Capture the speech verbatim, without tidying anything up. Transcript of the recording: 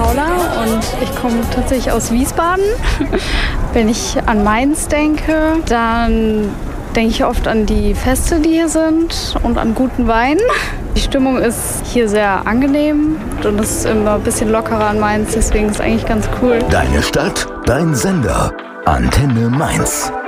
Paula und ich komme tatsächlich aus Wiesbaden. Wenn ich an Mainz denke, dann denke ich oft an die Feste, die hier sind und an guten Wein. Die Stimmung ist hier sehr angenehm und es ist immer ein bisschen lockerer an Mainz, deswegen ist es eigentlich ganz cool. Deine Stadt, dein Sender, Antenne Mainz.